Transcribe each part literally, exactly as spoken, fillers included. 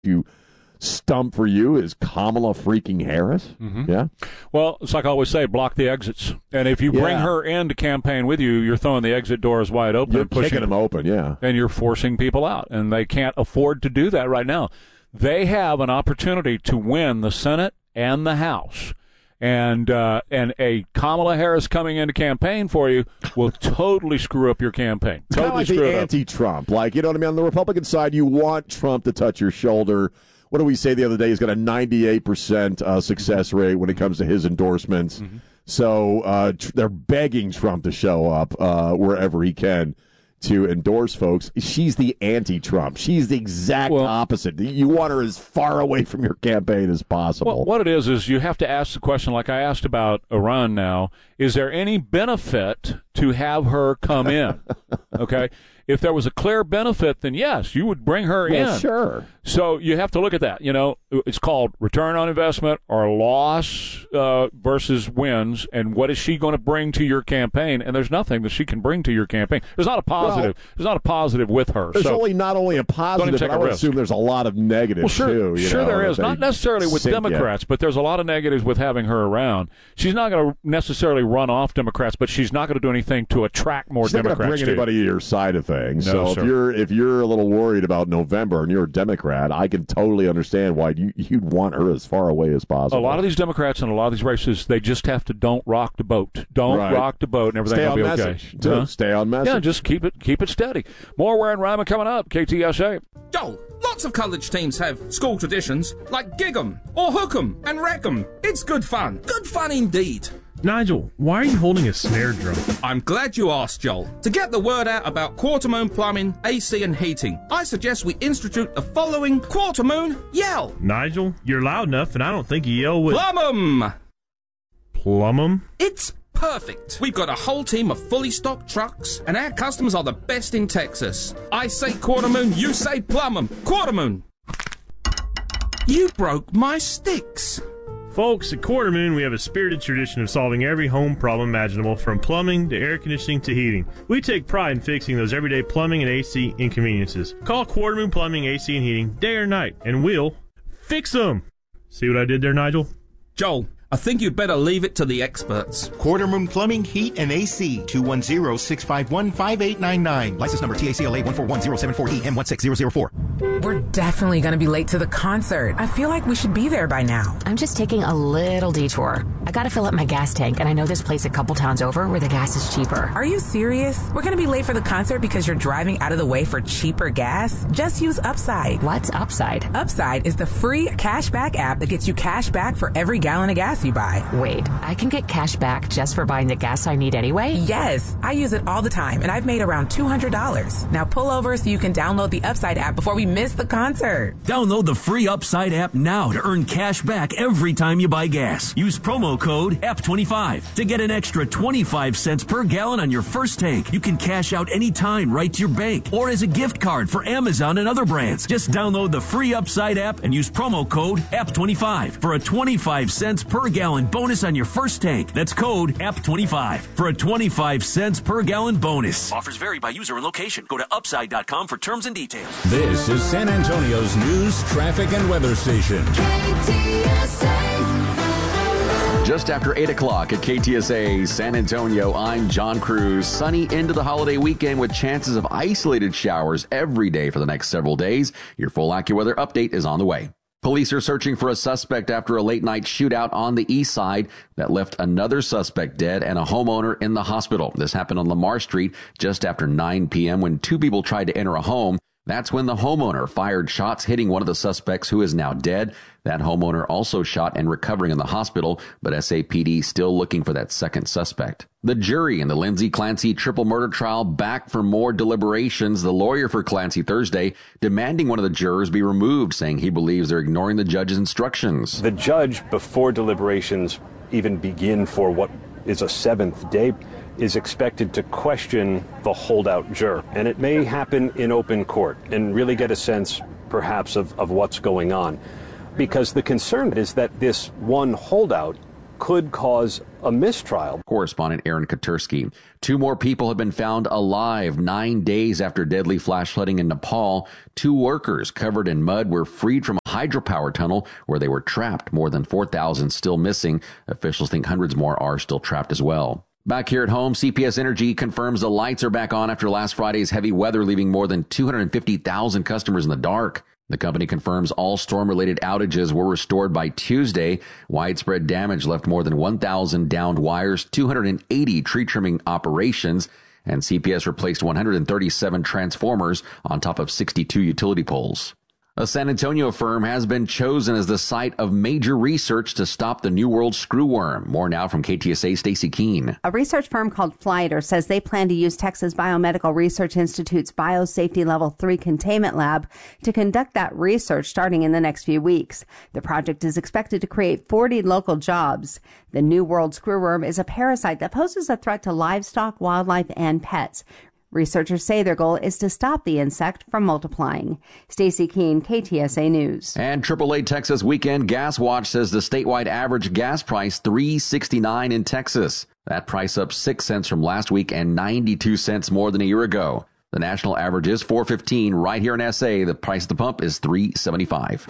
you stump for you is Kamala freaking Harris. Mm-hmm. Yeah. Well, it's like I always say, block the exits. And if you bring yeah. her in to campaign with you, you're throwing the exit doors wide open. You're and pushing kicking them open, yeah. And you're forcing people out. And they can't afford to do that right now. They have an opportunity to win the Senate and the House. And uh, and a Kamala Harris coming in to campaign for you will totally screw up your campaign. It's totally kind of like screw the it up. anti-Trump. Like, you know what I mean? On the Republican side, you want Trump to touch your shoulder. What did we say the other day? He's got a ninety-eight percent uh, success rate when it comes to his endorsements. Mm-hmm. So uh, tr- they're begging Trump to show up uh, wherever he can to endorse folks. She's the anti-Trump. She's the exact well, opposite. You want her as far away from your campaign as possible. Well, what it is is you have to ask the question, like I asked about Iran now, is there any benefit to have her come in? Okay? If there was a clear benefit, then yes, you would bring her well, in. Sure. So you have to look at that. You know, it's called return on investment or loss uh, versus wins. And what is she going to bring to your campaign? And there's nothing that she can bring to your campaign. There's not a positive. Well, there's not a positive with her. There's so only not only a positive, but I would assume there's a lot of negatives well, sure, too. You sure, know, there is. Not necessarily with Democrats, yet. but there's a lot of negatives with having her around. She's not going to necessarily run off Democrats, but she's not going to do anything to attract more she's Democrats. She's not going to bring anybody to your side of things. No, so sir. if you're if you're a little worried about November and you're a Democrat, I can totally understand why you, you'd want her as far away as possible. A lot of these Democrats and a lot of these races, they just have to don't rock the boat. Don't right. rock the boat, and everything Stay will be on okay. Message, too. Huh? Stay on message. Yeah, just keep it keep it steady. More Ware and Ryman coming up. K T S A. Joel, lots of college teams have school traditions like gig 'em or hook 'em and wreck 'em. It's good fun. Good fun indeed. Nigel, why are you holding a snare drum? I'm glad you asked, Joel. To get the word out about Quartermoon Plumbing, A C and Heating, I suggest we institute the following Quartermoon Yell. Nigel, you're loud enough, and I don't think you yell with... Plum 'em! Plum 'em? It's perfect. We've got a whole team of fully stocked trucks, and our customers are the best in Texas. I say Quartermoon, you say Plum 'em. Quartermoon! You broke my sticks. Folks, at Quartermoon, we have a spirited tradition of solving every home problem imaginable, from plumbing to air conditioning to heating. We take pride in fixing those everyday plumbing and A C inconveniences. Call Quartermoon Plumbing, A C, and Heating day or night, and we'll fix them. See what I did there, Nigel? Joel, I think you'd better leave it to the experts. Quartermoon Plumbing, Heat, and A C, two one zero, six five one, five eight nine nine. License number T A C L A one four one zero seven four E M one six zero zero four. We're definitely going to be late to the concert. I feel like we should be there by now. I'm just taking a little detour. I got to fill up my gas tank, and I know this place a couple towns over where the gas is cheaper. Are you serious? We're going to be late for the concert because you're driving out of the way for cheaper gas? Just use Upside. What's Upside? Upside is the free cashback app that gets you cash back for every gallon of gas you buy. Wait, I can get cash back just for buying the gas I need anyway? Yes, I use it all the time, and I've made around two hundred dollars. Now pull over so you can download the Upside app before we miss the concert. Download the free Upside app now to earn cash back every time you buy gas. Use promo code A P twenty-five to get an extra twenty-five cents per gallon on your first tank. You can cash out anytime right to your bank or as a gift card for Amazon and other brands. Just download the free Upside app and use promo code A P twenty-five for a twenty-five cents per gallon bonus on your first tank. That's code A P twenty-five for a twenty-five cents per gallon bonus. Offers vary by user and location. Go to upside dot com for terms and details. This is San Antonio's news, traffic, and weather station. K T S A. Just after eight o'clock at K T S A San Antonio, I'm John Cruz. Sunny into the holiday weekend with chances of isolated showers every day for the next several days. Your full AccuWeather update is on the way. Police are searching for a suspect after a late-night shootout on the east side that left another suspect dead and a homeowner in the hospital. This happened on Lamar Street just after nine p.m. when two people tried to enter a home. That's when the homeowner fired shots, hitting one of the suspects, who is now dead. That homeowner also shot and recovering in the hospital, but S A P D still looking for that second suspect. The jury in the Lindsay Clancy triple murder trial back for more deliberations. The lawyer for Clancy Thursday demanding one of the jurors be removed, saying he believes they're ignoring the judge's instructions. The judge, before deliberations even begin for what is a seventh day, is expected to question the holdout juror. And it may happen in open court and really get a sense, perhaps, of, of what's going on. Because the concern is that this one holdout could cause a mistrial. Correspondent Aaron Katursky. Two more people have been found alive nine days after deadly flash flooding in Nepal. Two workers covered in mud were freed from a hydropower tunnel where they were trapped. More than four thousand still missing. Officials think hundreds more are still trapped as well. Back here at home, C P S Energy confirms the lights are back on after last Friday's heavy weather, leaving more than two hundred fifty thousand customers in the dark. The company confirms all storm-related outages were restored by Tuesday. Widespread damage left more than one thousand downed wires, two hundred eighty tree trimming operations, and C P S replaced one hundred thirty-seven transformers on top of sixty-two utility poles. A San Antonio firm has been chosen as the site of major research to stop the New World screwworm. More now from K T S A Stacey Keene. A research firm called Flighter says they plan to use Texas Biomedical Research Institute's Biosafety Level three Containment Lab to conduct that research starting in the next few weeks. The project is expected to create forty local jobs. The New World screwworm is a parasite that poses a threat to livestock, wildlife, and pets. Researchers say their goal is to stop the insect from multiplying. Stacey Keene, K T S A News. And triple A Texas Weekend Gas Watch says the statewide average gas price three sixty-nine in Texas. That price up six cents from last week and ninety-two cents more than a year ago. The national average is four fifteen. Right here in S A, the price at the pump is three seventy-five.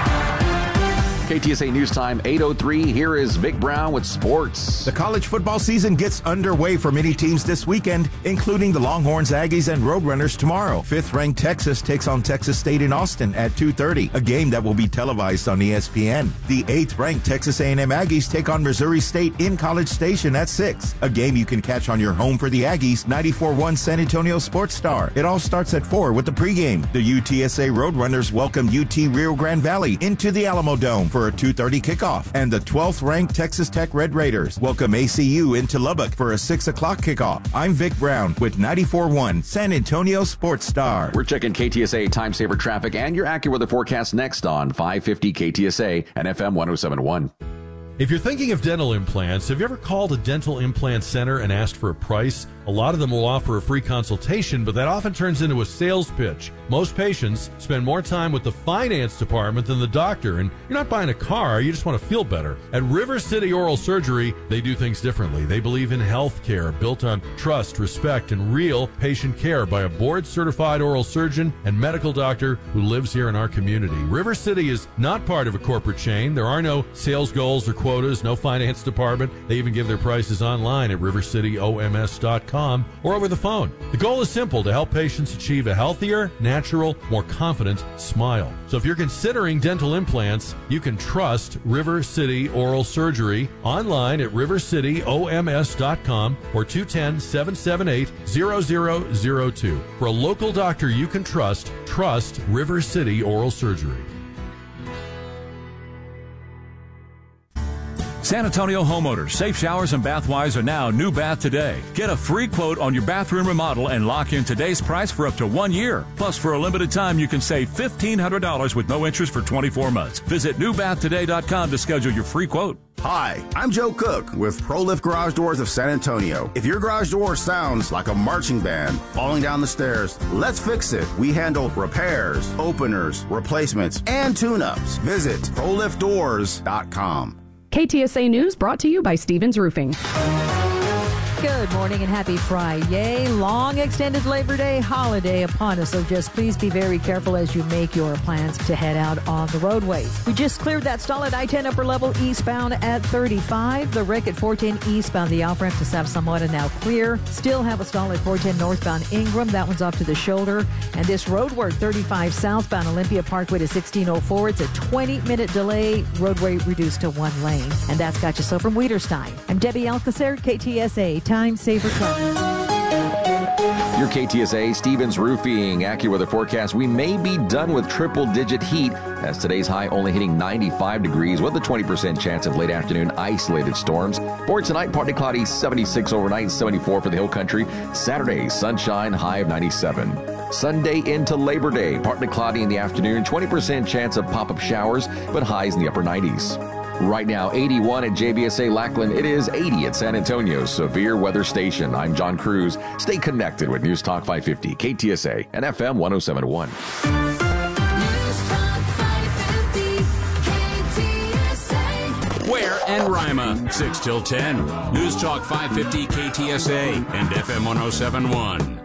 K T S A News Time, eight oh three. Here is Vic Brown with sports. The college football season gets underway for many teams this weekend, including the Longhorns, Aggies, and Roadrunners tomorrow. Fifth-ranked Texas takes on Texas State in Austin at two thirty, a game that will be televised on E S P N. The eighth-ranked Texas A and M Aggies take on Missouri State in College Station at six, a game you can catch on your home for the Aggies, ninety-four point one San Antonio Sports Star. It all starts at four with the pregame. The U T S A Roadrunners welcome U T Rio Grande Valley into the Alamo Dome for a two thirty kickoff. And the twelfth-ranked Texas Tech Red Raiders welcome A C U into Lubbock for a six o'clock kickoff. I'm Vic Brown with ninety-four point one San Antonio Sports Star. We're checking K T S A Time Saver traffic and your AccuWeather forecast next on five fifty K T S A and F M one oh seven point one. If you're thinking of dental implants, have you ever called a dental implant center and asked for a price? A lot of them will offer a free consultation, but that often turns into a sales pitch. Most patients spend more time with the finance department than the doctor, and you're not buying a car, you just want to feel better. At River City Oral Surgery, they do things differently. They believe in health care built on trust, respect, and real patient care by a board-certified oral surgeon and medical doctor who lives here in our community. River City is not part of a corporate chain. There are no sales goals or quotas, no finance department. They even give their prices online at river city O M S dot com or over the phone. The goal is simple: to help patients achieve a healthier, natural, more confident smile. So if you're considering dental implants, you can trust River City Oral Surgery online at river city O M S dot com or two one zero, seven seven eight, zero zero zero two. For a local doctor you can trust, trust River City Oral Surgery. San Antonio homeowners, Safe Showers and Bathwise are now New Bath Today. Get a free quote on your bathroom remodel and lock in today's price for up to one year. Plus, for a limited time, you can save fifteen hundred dollars with no interest for twenty-four months. Visit new bath today dot com to schedule your free quote. Hi, I'm Joe Cook with ProLift Garage Doors of San Antonio. If your garage door sounds like a marching band falling down the stairs, let's fix it. We handle repairs, openers, replacements, and tune-ups. Visit pro lift doors dot com. K T S A News brought to you by Stevens Roofing. Good morning and happy Friday. Long extended Labor Day holiday upon us, so just please be very careful as you make your plans to head out on the roadways. We just cleared that stall at I ten upper level eastbound at thirty-five. The wreck at four ten eastbound, the off-ramp to South Samoa now clear. Still have a stall at four ten northbound Ingram. That one's off to the shoulder. And this road work, thirty-five southbound Olympia Parkway to sixteen oh four. It's a twenty-minute delay. Roadway reduced to one lane. And that's got you so from Weiderstein. I'm Debbie Alcacer, K T S A Time Saver Club. Your K T S A Stevens Roofing AccuWeather forecast. We may be done with triple-digit heat as today's high only hitting ninety-five degrees with a twenty percent chance of late afternoon isolated storms. For tonight, partly cloudy, seventy-six overnight, seventy-four for the hill country. Saturday, sunshine, high of ninety-seven. Sunday into Labor Day, partly cloudy in the afternoon, twenty percent chance of pop-up showers, but highs in the upper nineties. Right now, eighty-one at J B S A Lackland. It is eighty at San Antonio's Severe Weather Station. I'm John Cruz. Stay connected with News Talk five fifty, K T S A, and F M one oh seven point one. Where and Rima, six till ten. News Talk five fifty K T S A and F M one oh seven point one.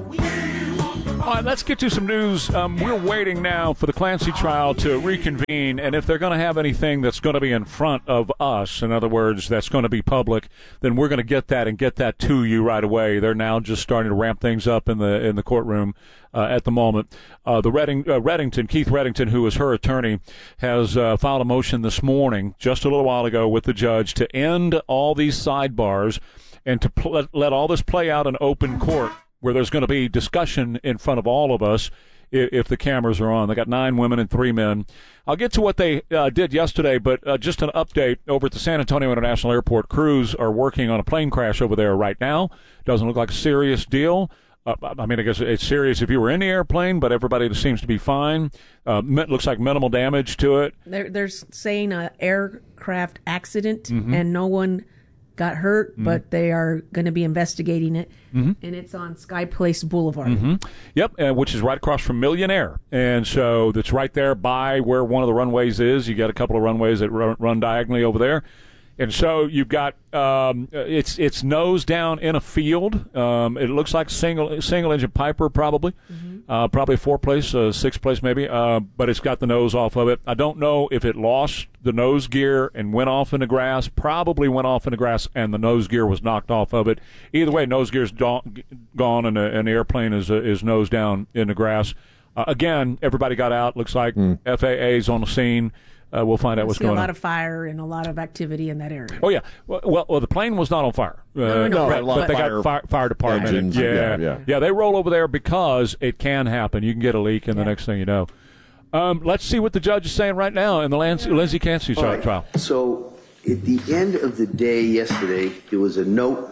All right, let's get to some news. Um, we're waiting now for the Clancy trial to reconvene, and if they're going to have anything that's going to be in front of us, in other words, that's going to be public, then we're going to get that and get that to you right away. They're now just starting to ramp things up in the in the courtroom uh, at the moment. Uh, the Redding, uh, Reddington, Keith Reddington, who is her attorney, has uh, filed a motion this morning, just a little while ago, with the judge to end all these sidebars and to pl- let all this play out in open court, where there's going to be discussion in front of all of us if, if the cameras are on. They got nine women and three men. I'll get to what they uh, did yesterday, but uh, just an update over at the San Antonio International Airport. Crews are working on a plane crash over there right now. Doesn't look like a serious deal. Uh, I mean, I guess it's serious if you were in the airplane, but everybody seems to be fine. Uh, looks like minimal damage to it. They're, they're saying an aircraft accident, Mm-hmm. and no one got hurt, Mm-hmm. but they are going to be investigating it. Mm-hmm. And it's on Sky Place Boulevard. Mm-hmm. Yep, uh, which is right across from Millionaire. And so that's right there by where one of the runways is. You got a couple of runways that run, run diagonally over there. And so you've got um, it's it's nose down in a field. Um, it looks like single single engine Piper probably, mm-hmm. uh, probably four place, uh, six place maybe. Uh, but it's got the nose off of it. I don't know if it lost the nose gear and went off in the grass. Probably went off in the grass and the nose gear was knocked off of it. Either way, nose gear's do- gone and, and the airplane is uh, is nose down in the grass. Uh, again, everybody got out. Looks like mm. F A A's on the scene. Uh, we'll find out what's going on. A lot of fire and a lot of activity in that area. Oh, yeah. Well, well, well the plane was not on fire. Uh, no, no, no. Right, but they fire, got fire, fire department. Engines, yeah, yeah, yeah. Yeah, they roll over there because it can happen. You can get a leak, and yeah. the next thing you know. Um, let's see what the judge is saying right now in the Lindsay, Lindsay Clancy right. trial. So at the end of the day yesterday, there was a note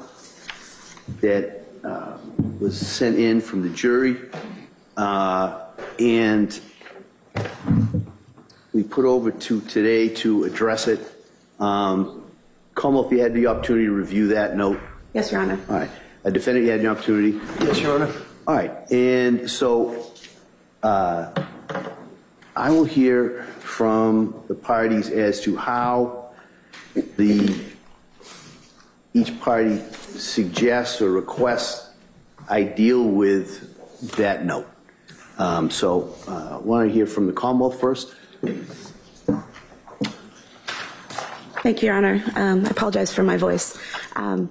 that uh, was sent in from the jury, uh, and we put over to today to address it. Um, Como, if you had the opportunity to review that note. Yes, Your Honor. All right. A defendant, you had the opportunity? Yes, Your Honor. All right. And so uh, I will hear from the parties as to how the each party suggests or requests I deal with that note. Um, so uh, I want to hear from the Commonwealth first. Thank you, Your Honor. Um, I apologize for my voice. Um,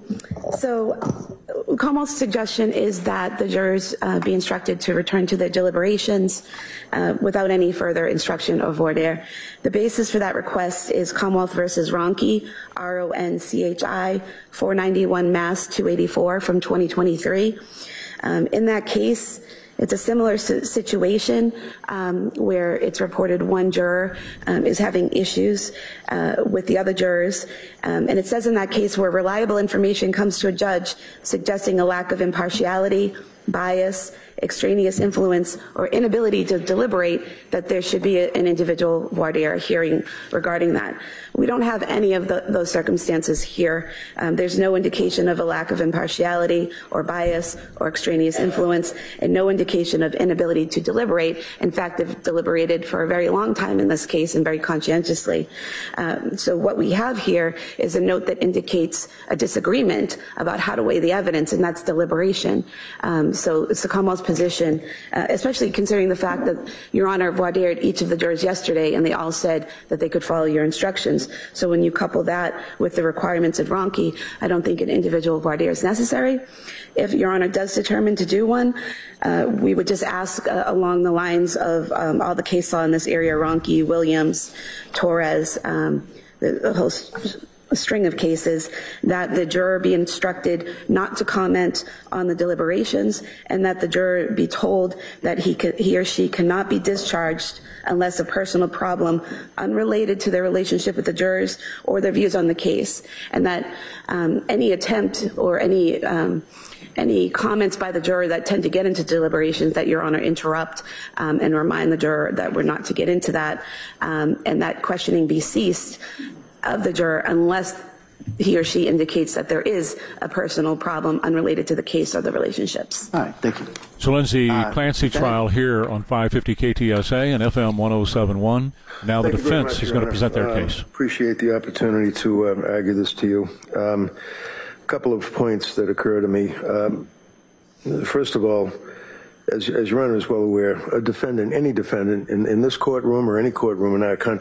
so Commonwealth's suggestion is that the jurors uh, be instructed to return to their deliberations uh, without any further instruction of voir dire. The basis for that request is Commonwealth versus Ronchi, R O N C H I, four ninety-one Mass two eighty-four from twenty twenty-three. Um, in that case, it's a similar situation um, where it's reported one juror um, is having issues uh, with the other jurors. Um, and it says in that case where reliable information comes to a judge suggesting a lack of impartiality, bias, extraneous influence, or inability to deliberate, that there should be a, an individual voir dire hearing regarding that. We don't have any of the, those circumstances here. Um, there's no indication of a lack of impartiality or bias or extraneous influence, and no indication of inability to deliberate. In fact, they've deliberated for a very long time in this case and very conscientiously. Um, so what we have here is a note that indicates a disagreement about how to weigh the evidence, and that's deliberation. Um, so it's the Commonwealth's position, uh, especially considering the fact that Your Honor voir dired each of the jurors yesterday, and they all said that they could follow your instructions. So when you couple that with the requirements of Ronchi, I don't think an individual voir dire is necessary. If Your Honor does determine to do one, uh, we would just ask uh, along the lines of um, all the case law in this area, Ronchi, Williams, Torres, um, the, the whole a string of cases, that the juror be instructed not to comment on the deliberations, and that the juror be told that he, could, he or she cannot be discharged unless a personal problem unrelated to their relationship with the jurors or their views on the case, and that um, any attempt or any um, any comments by the juror that tend to get into deliberations, that Your Honor interrupt um, and remind the juror that we're not to get into that, um, and that questioning be ceased of the juror unless he or she indicates that there is a personal problem unrelated to the case or the relationships. All right, thank you. So, Lindsay, Uh, Clancy trial here on five fifty K T S A and F M one oh seven point one. Now the Thank you very defense much, is Your going to Honor. present their Uh, case. Appreciate the opportunity to um, argue this to you. Um, a couple of points that occur to me. Um, first of all, as, as Your Honor is well aware, a defendant, any defendant in, in this courtroom or any courtroom in our country,